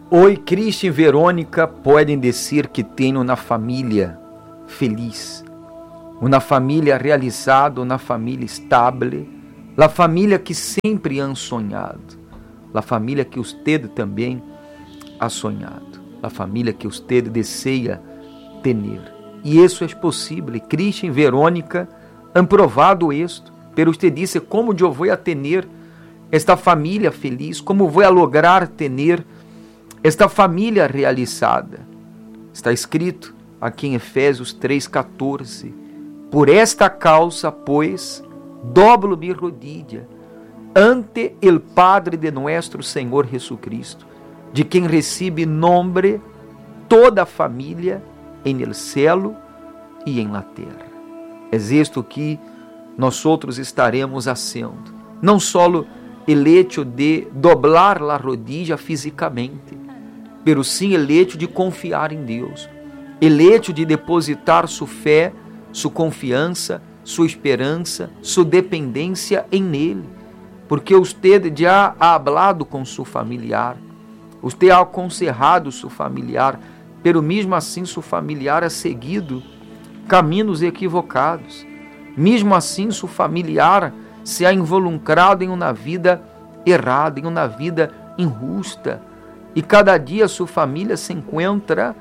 Hoy Cristian y Verónica pueden decir que tienen una familia feliz, uma família realizada, uma família estável, a família que sempre han sonhado, a família que usted também ha sonhado, a família que usted deseja ter. E isso é possível. Cristian e Verônica han provado isto, pero usted disse, como eu vou a ter esta família feliz, como vou a lograr ter esta família realizada? Está escrito aqui em Efésios 3,14, por esta causa, pois, doblo mi rodilla ante el Padre de nuestro Senhor Jesucristo, de quem recebe nombre toda a família em el cielo e em la terra. É isto que nós outros estaremos fazendo, não só o hecho de doblar la rodilla fisicamente, pero sim o hecho de confiar em Deus, o hecho de depositar sua fé, sua confiança, sua esperança, sua dependência em Ele, porque usted já ha hablado com seu familiar, usted ha aconsejado seu familiar, pero mesmo assim seu familiar ha seguido caminhos equivocados, mesmo assim seu familiar se ha involucrado em uma vida errada, em uma vida injusta, e cada dia sua família se encontra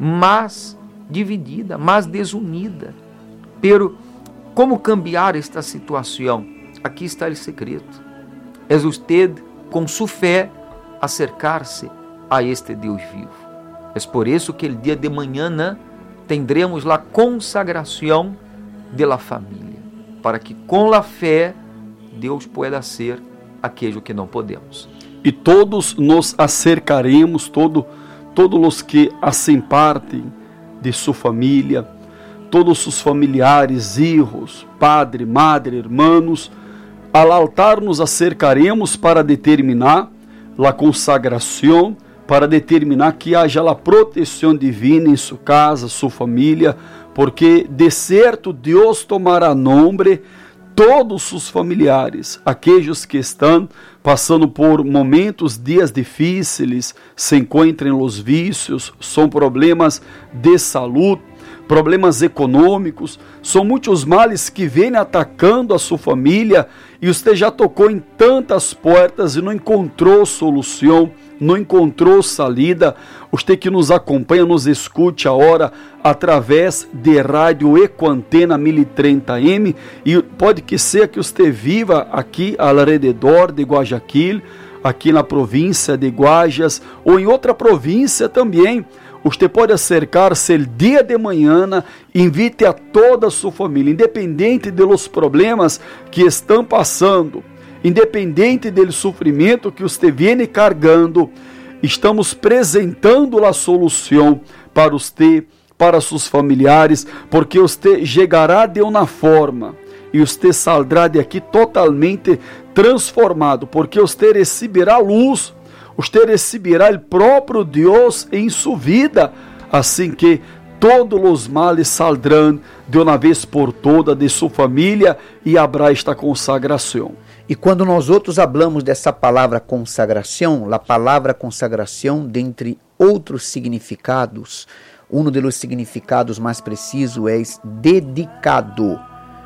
mais dividida, mais desunida. Pero como cambiar esta situação? Aqui está o segredo. É usted, com sua fé, acercar-se a este Deus vivo. É por isso que o dia de manhã tendremos a consagração de la família, para que com la fé Deus pueda ser aquilo que não podemos. E todos nos acercaremos, todos os que hacen parte de sua família, todos os familiares, hijos, padre, madre, hermanos, ao altar nos acercaremos para determinar a consagração, para determinar que haja a proteção divina em sua casa, sua família, porque de certo Deus tomará nome todos os familiares, aqueles que estão passando por momentos, dias difíceis, se encontram nos vícios, são problemas de saúde, problemas econômicos, são muitos males que vêm atacando a sua família e você já tocou em tantas portas e não encontrou solução, não encontrou salida. Você que nos acompanha, nos escute agora através de rádio Ecoantena 1030M e pode que seja que você viva aqui ao redor de Guayaquil, aqui na província de Guajas ou em outra província também. Você pode acercar-se el dia de manhã, invite a toda a sua família, independente dos problemas que estão passando, independente do sofrimento que você vem carregando, estamos apresentando a solução para você, para seus familiares, porque você chegará de uma forma e você saldrá de aqui totalmente transformado, porque você receberá luz, você receberá o próprio Deus em sua vida, assim que todos os males saldrão de uma vez por toda de sua família e haverá esta consagração. E quando nós outros hablamos dessa palavra consagração, a palavra consagração, dentre outros significados, um dos significados mais precisos é dedicado.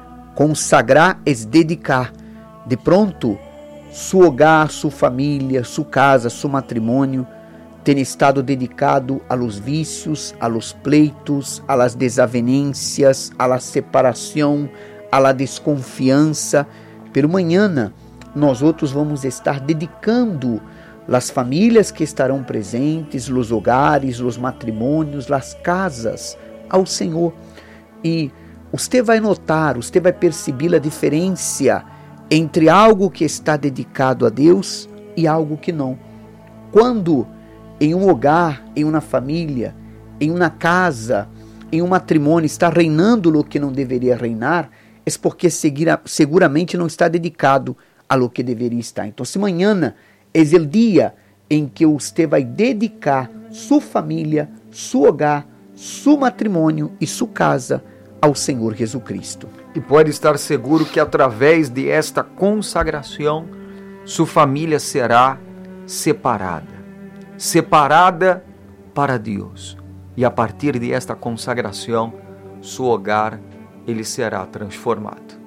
Consagrar é dedicar. De pronto, seu hogar, sua família, sua casa, seu matrimônio tem estado dedicado a los vícios, a los pleitos, a las desavenencias, a la separação, a la desconfiança. Pelo manhã, nós outros vamos estar dedicando as famílias que estarão presentes, os hogares, os matrimônios, as casas ao Senhor. E você vai notar, você vai perceber a diferença entre algo que está dedicado a Deus e algo que não. Quando em um hogar, em uma família, em uma casa, em um matrimônio está reinando o que não deveria reinar, é porque seguramente não está dedicado a lo que deveria estar. Então, se amanhã é o dia em que você vai dedicar sua família, seu hogar, seu matrimônio e sua casa ao Senhor Jesus Cristo. E pode estar seguro que através de esta consagração, sua família será separada. separada para Deus. E a partir desta consagração, seu hogar ele será transformado.